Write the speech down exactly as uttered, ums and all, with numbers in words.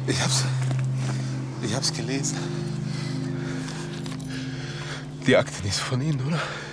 Ich hab's. Ich hab's gelesen. Die Akte, die ist von Ihnen, oder?